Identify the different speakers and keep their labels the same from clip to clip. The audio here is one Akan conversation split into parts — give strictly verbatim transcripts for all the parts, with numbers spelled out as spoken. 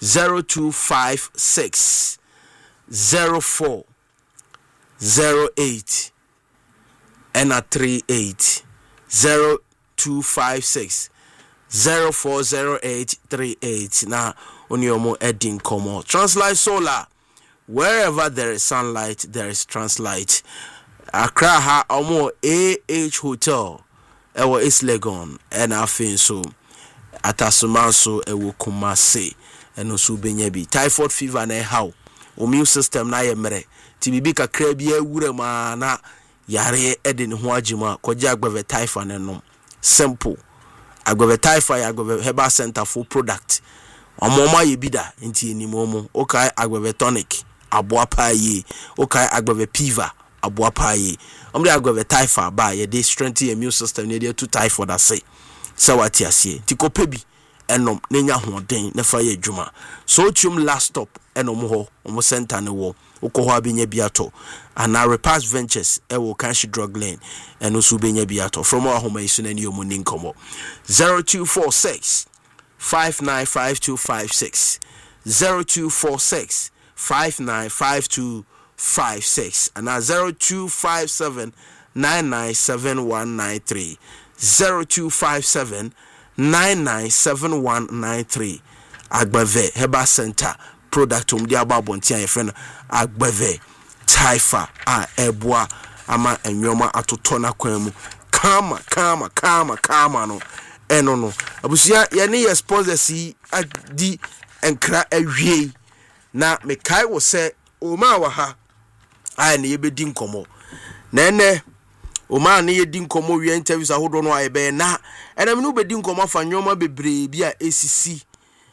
Speaker 1: zero two five six zero four zero eight and a three eight zero two five six zero four zero eight three eight. Now on your more edding como Translight Solar. Wherever there is sunlight, there is Translight. Accra ha omo A H Hotel ewo East Legon and afin so atasumanso ewo Kumasi eno so benya bi typhoid fever na how immune system na ye mere ti bibi kakra bi awura ma na yare ede ne ho agima koja agbave typhoid na no simple agbave typhoid agbave herbal center for product omoma ye bida nti enimomo okai agbave tonic aboa paye okai agbave fever aboa paye omde agbave typhoid ba ye dey strengthen immune system ne dey to typhoid ase so what you see tikope bi enom nenya hoden na fa ye adwuma so tum last stop enom ho omo center ne wo ukoho abenya biato ana Repass Ventures e wo Kanshi Drug Lane eno so benya biato from our home isu na ni omo ninkomo zero two four six five nine five two five six zero two four six five nine five two five six and zero two five seven nine nine seven one nine three zero two five seven nine nine seven one nine three. Agbave Herbal Center product um dia babonti an friend Agbave Taifa a eboa ama enwoma atoto na kwan mu kama kama kama kama no eno no abusia ye ne ye sponsors yi adi enkra awie na mekai wo se o ma wa ha ai ne ye bedi nkomo na ene o ma ne ye di nkomo wie interviews ahodo no ayebe na ena me no bedi nkomo fa nwoma bebre bi a esisi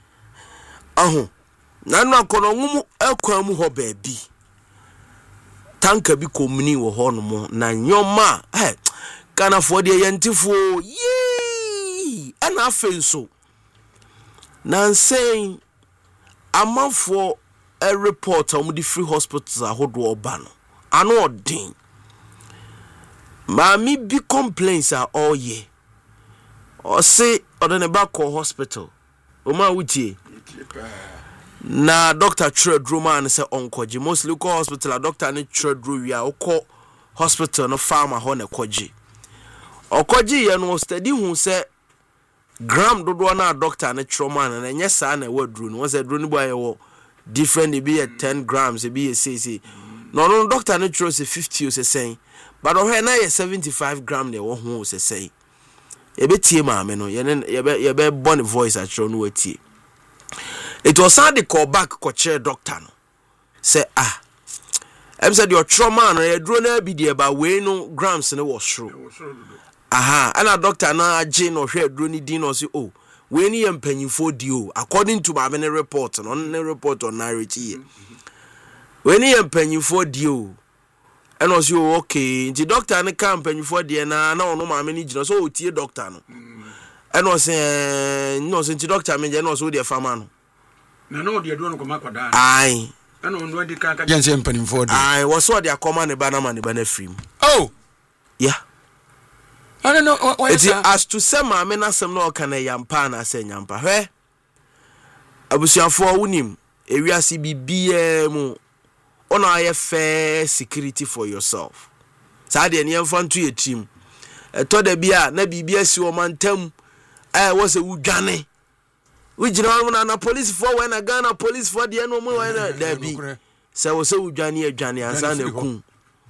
Speaker 1: aho na no akono ngumu akwa mu ho baabi tanka bi komuni wo ho no mo na nyoma eh kana fo de yentifo yi ana afenso na nsen amafo a report on the free hospitals ahodo oba no ano odin Mami bi complaints are all ye. Or say or ne back hospital. O ma wutie. Na Doctor Tredro man say onkoji. Most local hospital a doctor ne Tredro wi a okọ hospital no farmer ho ne koji. Okoji ye no study hu say gram dodo na doctor ne trauma na enye sa na wadru no say dro ni boy wo different e be ten grams e be say say. No no doctor ne tro say fifty o say saying. But when na seventy-five gram de wo ho se say e betie maame no ye ye be born voice at show no wetie it was sad the call back ko chair doctor no say ah em said your trauma no ye dro na bi de ba we no grams no was shro aha and a doctor na age no hwe dro ni din no say oh we ni empanyifo di o according to maame ne report no ne report on narrative we ni empanyifo di o. And was you okay? The doctor and the company for the na na no ma many jino so tie doctor no. And was eh no so the doctor me no so the farmer no.
Speaker 2: Na no dey do no koma kwada.
Speaker 1: Ai.
Speaker 2: And on do the kan ka
Speaker 3: jense mpani for the.
Speaker 1: Ai was so the command ba na man ba na free.
Speaker 3: Oh.
Speaker 1: Yeah.
Speaker 3: I don't know what
Speaker 1: is as to say ma me na sem no kan yampa na say yampa. Hwe. Abusiafo wunim ewiase bibie mu on a fair security for yourself. Sade ne yemfa to your team. E to da bia na bibia si o mantam eh was a udwane. We jina na police for when a Ghana police for the no mo na da bi. Se wo se udwane adwane ansa na ku.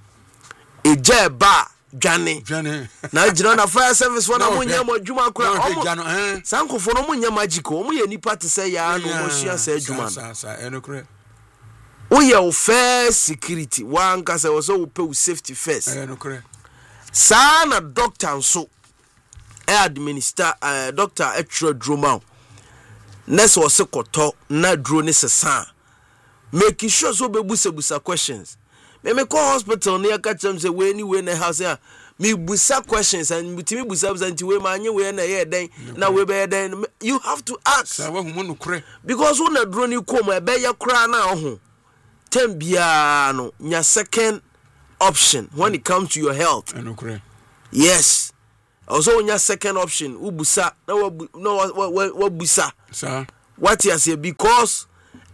Speaker 1: Eje ba dwane.
Speaker 3: Dwane.
Speaker 1: Na jina na fire service for na mo nyam adwuma kura. Sankofo no mo nyam magic o mo ye nipa te say ya no mo hia sa adwuma.
Speaker 3: Sa sa enokre.
Speaker 1: Oh yeah, fair security. One cause I was so pay safety first.
Speaker 3: Eh no correct.
Speaker 1: Sana doctor so administer uh, doctor extra droma. Nurse was koto na drone sesa. Making sure so be busa busa questions. Me me call hospital near catch them say we anyway na house here. Me busa questions and me busa busa until we manye we na here then na we be then you have to ask.
Speaker 3: Sa wa hu no correct.
Speaker 1: Because when na drone you come e be ya kra na ho. Tembiano, your second option when it comes to your health. Yes. Also, when your second option, ubusa, no, no, what busa?
Speaker 3: Sir,
Speaker 1: what you say? Because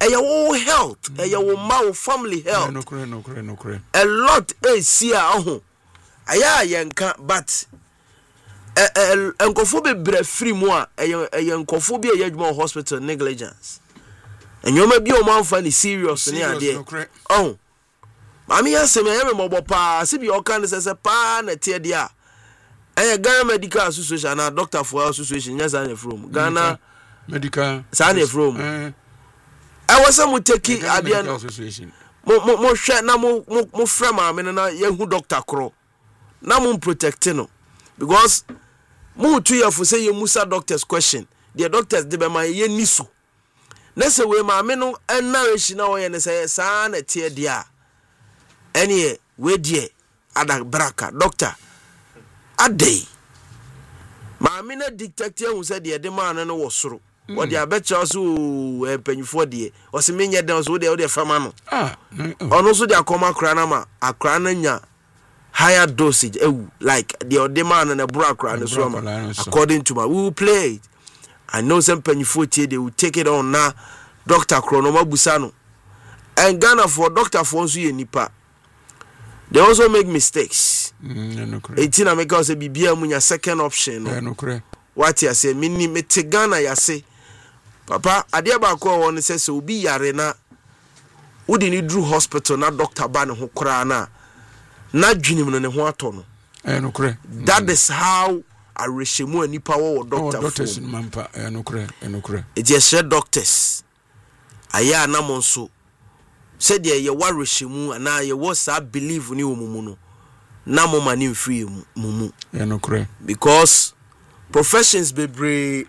Speaker 1: eh your health eh your ma family health
Speaker 3: no kure no kure no kure
Speaker 1: a lot eh see aho aya yenka but eh eh enkofo bebre free mu a eh enkofo bi e yadwuma hospital negligence enyoma bi o manfa ni serious ni ade oh mami yasem e me mobopa se bi o kan se se pa na tie dia eh Ghana Medical Association na doctor for association yes and from Ghana
Speaker 3: Medical
Speaker 1: Sane from eh I was some take ade
Speaker 3: association
Speaker 1: mo mo mo hwe na mo mo fra ma me na yehu doctor kro na mo protect no because mo two year for say you musa doctors question the doctors de be ma ye niso na se we ma me no narration na wo ye ne say sa na tie dia ene we die ada braka doctor adey ma me na detective hu say de de man no wo soro what the abecha so empanyfo de o se menye den so de o de fama no
Speaker 3: ah
Speaker 1: ono so de akoma kra na ma akra na nya higher dosage ewu like the demand na bra akra na so ma according to my we will play it. I know some empanyfo tie they will take it on na doctor kronoma busano and Ghana for doctor for so ye nipa they also make mistakes
Speaker 3: mm no correct
Speaker 1: eighteen America say bibia mu nya second option no
Speaker 3: no correct
Speaker 1: what you say mini mete Ghana ya say papa ade ba ko won say se obi yare na wodi ni dru hospital na doctor ba ne ho kra na na dwenim no ne ho ato no
Speaker 3: eh no correct
Speaker 1: that is how a reshemu anipa wo doctor
Speaker 3: doctors mampa eh no correct eh no correct
Speaker 1: it is said doctors aya na monso said ye ye wa reshemu ana ye was a believe ni wo mumu no na mo mani free mumu
Speaker 3: eh no correct
Speaker 1: because professions bebre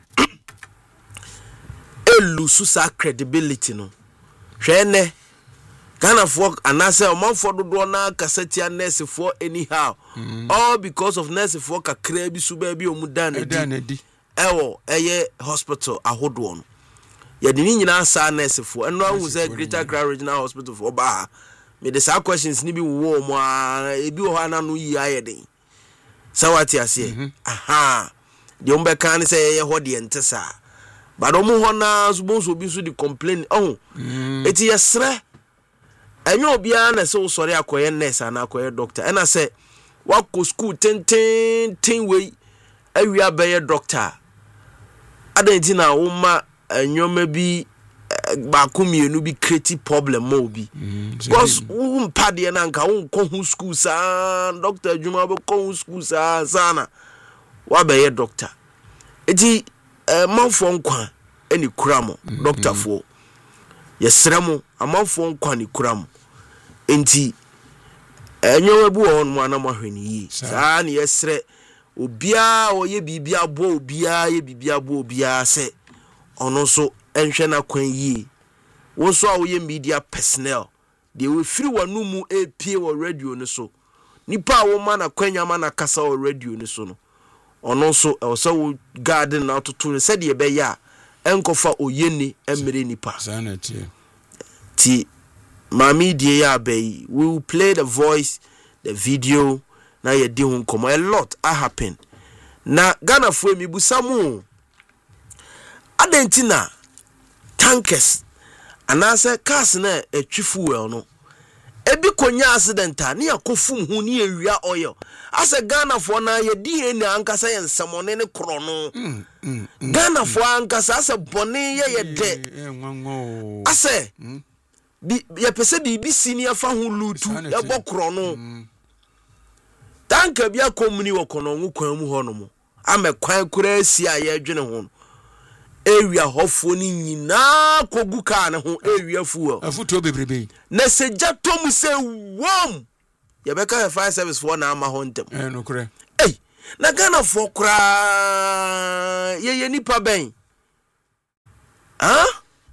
Speaker 1: elu susa credibility no hwene Ghana for anase omanfo dodo na kasetia nurse for anyhow mm. all because of nurse for kakra bi su ba bi omuda na di ewo eye hospital ahodo no ye de ni nyina sa nurse for eno ahu say Greater Accra Regional Hospital for ba me de sa questions ni bi wo mo a ebi wo ha na no yi ayeden sawati ase aha de ombe kan say ye ho de ntesa but omo ho na subonso bi so di complain oh mm. eti yesre enyo obia na se wo sori akoye nurse ana akoye doctor ena se wako school ten ten ten we awia be doctor adanti na wo ma enyoma bi ba komienu bi create problem mo bi because wo mpade na nka wo ko hu school sa doctor adwuma be ko hu school sa sana wa be doctor eti manfo nkwa eni kuramo doctor fo yesremo amanfo nkwa ni kuramo enti enyewe bu won mo na mahweni yi saa ne yesre obia oye bibia bo obia ye bibia bo obia se ono so enhwe na kwan yi wo so a oye media personnel de we free wanu mu epie wo radio ne so nipa wo ma na kwanya ma na kasa wo radio ne so no ono so e so wo garden na toto ne se de be ya enkofa oyeni emere nipa
Speaker 3: sana tie
Speaker 1: ti mami die ya be we will play the voice the video na ye di hun komo a lot a happen na Ghana fo mi busamu adentina tankers anase cars na etwifu well no ebi konya accident a ne yakofum hu ne awia oil ase Ghana fo na ye di he na ankasa ye nsamone ne kro no mm, mm, mm, Ghana fo ankasa ase bone ye ye de ase mm. Bi ya pese bi bi senior fa hu lutu ya bokro no mm. tanka bia komuni wokono nwu kwan mu ho no mo ame kwan kura si a ye dwene ho area hofo ni nyina kogu ka ne ho area fuel
Speaker 3: afuto bebrebe
Speaker 1: na seja tomu se wom ye beka fire service for na ama ho ntem
Speaker 3: eh no kure
Speaker 1: eh na Ghana fo kura ye ye nipa ben ah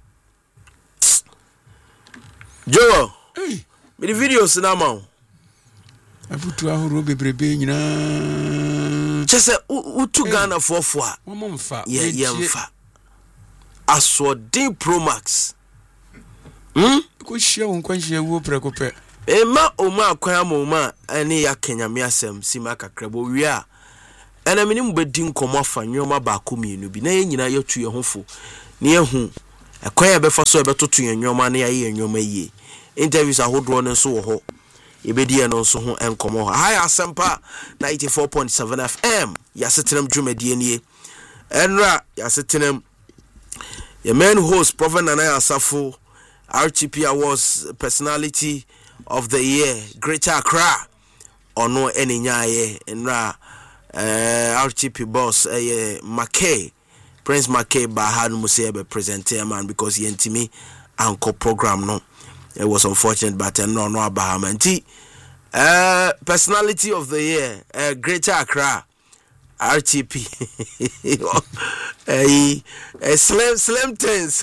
Speaker 1: Joe
Speaker 3: eh
Speaker 1: me the videos na ma
Speaker 3: afuto ahoro bebrebe nyina
Speaker 1: chese utu Ghana fo fo a
Speaker 3: wo mfa
Speaker 1: ye ye mfa Aswodin Pro Max hmm
Speaker 3: ko hia won kwanhia wo prekope
Speaker 1: ema oma akwan ma ani ya kenyame asem sima kakrabo wi a ena minim bedi nkomo afa nwoma ba ko mienu bi na ye nyina yetu ye hofo ne ehu Akwan be fa so be toto yenwoma na ye yenwoma yi. Interviews ahodo no so wo ho. Ebedi no so ho enkomo ho. Hi Asempa ninety-four point seven F M. Yasetenam dwumadie nie. Enra yasetenam your main host Prophet Nana Asafo R T P Awards Personality of the Year Greater Accra ono eni nyaye enra uh, R T P boss eh uh, Mackay Prince Mackay Bahan Musebe presenter man because he intimi anchor program no. It was unfortunate but uh, no no Bahamanti uh Personality of the Year uh, Greater Accra R T P a a slim slim things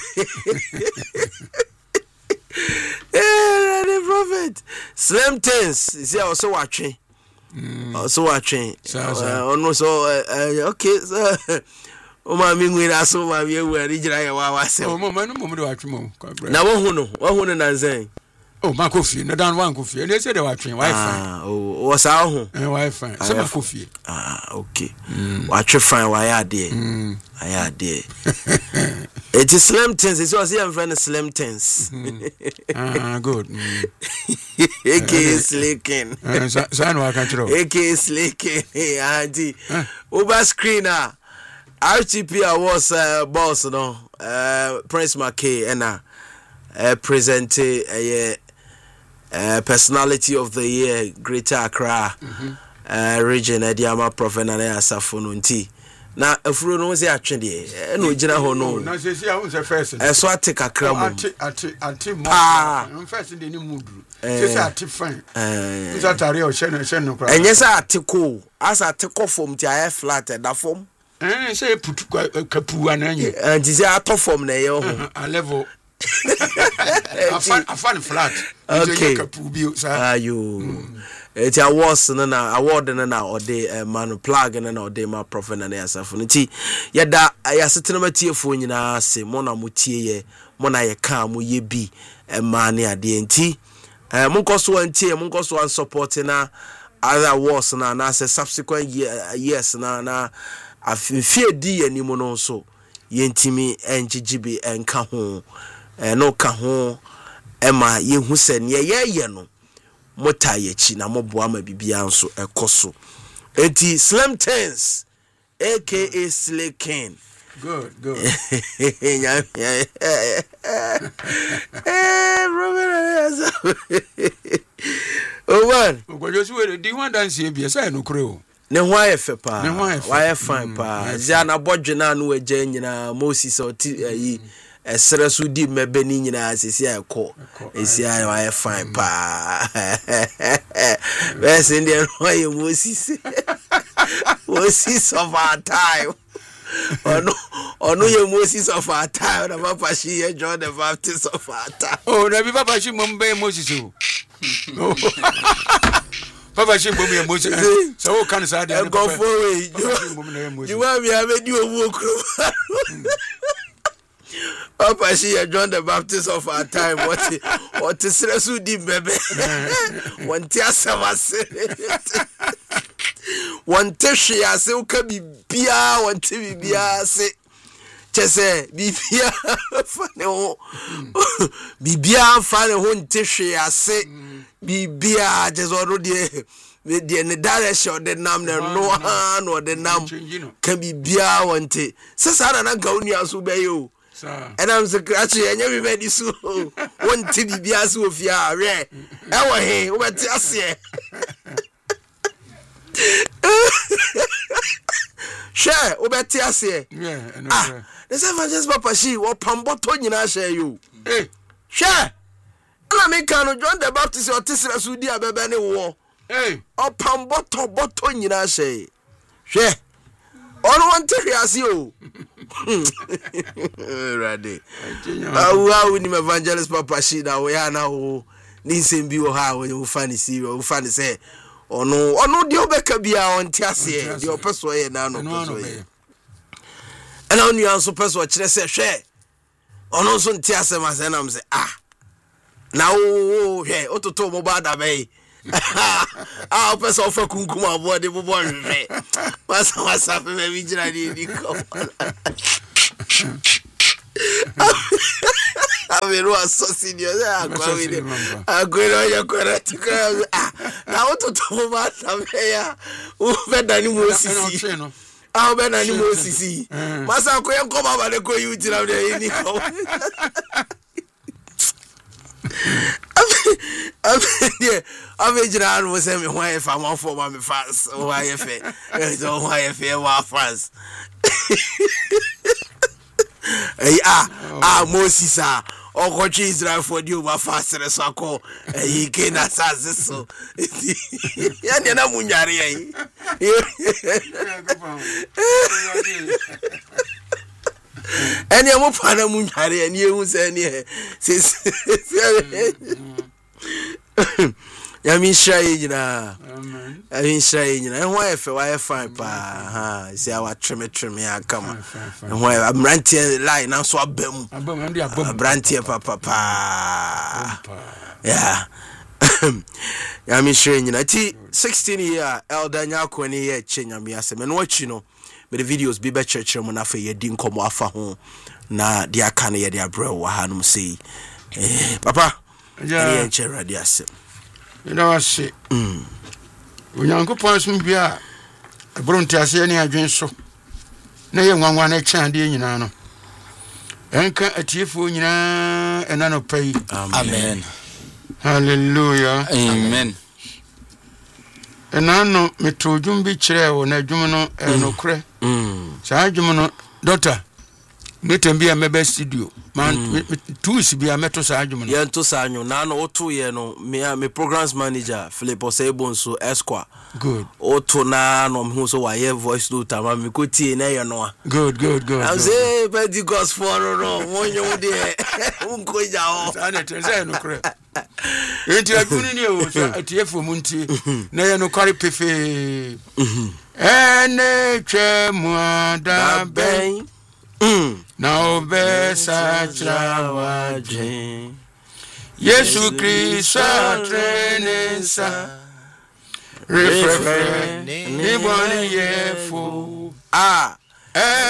Speaker 1: eh Prophet slim things see also watching also watching ono so okay so o ma mi ngwira so ma mi ewu ari gira ya wa wa se
Speaker 3: o mo manu mo do watwe mo
Speaker 1: na wo hu no wo hu no na nzen
Speaker 3: oh ma kofi na dan wan kofi e say the watwe wifi
Speaker 1: ah oh wo sa ho
Speaker 3: eh wifi so ma kofi
Speaker 1: ah okay watwe fine wa ya de aya de it is slim things it's was here friend slim things
Speaker 3: ah good
Speaker 1: A K slicking
Speaker 3: so no aka chiro
Speaker 1: A K slicking auntie over screener R T P Awards uh, boss no uh, Prince Mackay and uh, uh, presented a uh, uh, Personality of the Year Greater Accra mm-hmm. uh, region Ediama Prophet Nana Asafo no nti na afuro no se atwede e no gina ho no
Speaker 3: na se se ahun se first
Speaker 1: e so ate kakra mu
Speaker 3: ate ate ate mo no first dey ni mudru se se ate fine eh so tare o she no she no kra
Speaker 1: enye se ate ko as ate ko form ti aye flat da form
Speaker 3: eh se putu kapu ananye
Speaker 1: anti se ato form na ye ho
Speaker 3: a level afan afan flat
Speaker 1: okay
Speaker 3: kapu bi sa
Speaker 1: ayo it awards na na award na na ode uh, man plug na na ode ma Prophet na Asafo nti yeda yasetena matiefo nyina se mo na mutie ye mo na ye ka mo ye bi e ma ne ade nti eh mo nkoso antie mo nkoso an support na other awards na na se subsequent year, years na na afifie di ye ni mo no so ye ntimi engigibi enka ho eh no ka ho e ma ye hu se ne ye ye no mota yechi na moboa ma bibia nso ekoso enti slim things aka slicking
Speaker 3: good good
Speaker 1: eh Robert oh man
Speaker 3: ogojo si we di wan dance e bia say no kure o
Speaker 1: ne ho ayefe pa
Speaker 3: ne ho ayefe
Speaker 1: why fine pa zia na bodwe na no agya nyina Moses oti ayi esere so di mebe ni nyina asisi ayeko esi ayi why fine pa best Indian why Moses Moses of our time ono ono ye Moses of our time na papa shi ye John the Baptist of our time
Speaker 3: oh na bi papa shi mo mbe Moses o papa shi mo mbe Moses so o kan sa de
Speaker 1: go forward you want me have do owo kro papa she John the Baptist of our time what what is resu di bebe one tia savase one teshi ase o ka bibia one te bibia ase chese bibia fane ho bibia fane ho teshi ase bibia chese o de de ne direction de nam ne no ha no de nam ka bibia one te sesa na na ga oni aso be yo and I'm scratching and you ready so one T V B as of ya re ewa he what ase share obeti ase
Speaker 3: yeah and
Speaker 1: ah this evangelist papa she wo pamboto nyina share you
Speaker 3: eh
Speaker 1: share na me kan John the Baptist o tisra so di abebe ne wo
Speaker 3: eh
Speaker 1: o pamboto boto nyina share share on one teriasi o ready awu ni evangelist papa shi na we na ho ni nsembi wo ha wo you fan see wo fan say ono ono de obeka bia on tiase de opeso ye na no peso ye ana onu anso peso kire se hwe ono so ntiase ma se na mse ah na wo hwe ototo mo ba da bai ah peso ofa kunkum abo de bobo hwe wasa wasa fe me bi jira ni ni ko I mean, what's so senior? I'm going to your correct. Now, to Thomas, I'm here. Who better than you? How better than you see? Massa, come over and go you to the I mean, yeah, I mean, General was saying, why if I'm on for my fans, why if it, why if you are fans. Ah, ah, Moses, ah, or what is right for you, my faster as I call, and he came as so. Yana Munyari. And you won't find a Munyari, and you will say, I mean, shy, you know. I mean, shy, you know. And why if I find pa, see our trim trim, I come. And why I'm ranting line now, so I boom. I'm branty, papa. Yeah. I mean, sure, you know. sixteen year elder Nyako and ye change me as a man. What you know, but the videos be better church when I feel you didn't come off home. Na dia can ye their bro, Wahanum say, Papa. Yeah,
Speaker 3: you know, I say, mm. When you go past me, be a brontias any again so. Nay, one one a chant, you know. Anchor a tearful, you know, and I pay. Amen. Hallelujah. Amen. And I know me to Jumbi chair or Najumano and no cray. Sajumano, daughter. Meet and be a mebe studio. Man, two is be a metro argument.
Speaker 1: Yeah, to Sanyo, Nano, or two year no, me, me programs manager, Philippo Sebonso, Esquire.
Speaker 3: Good.
Speaker 1: O to Nano, who's so I have voice to Tama, Mikuti, and no.
Speaker 3: Good, good, good.
Speaker 1: I say, Pentecost for no, one year, Uncle Yao, and it is no crap. Into a good news at Yefu Munti, nay, no curry piffy. And a chair, da bang. Now besa trawaje Yesu Kristo trenesa refre ni boni yefu ah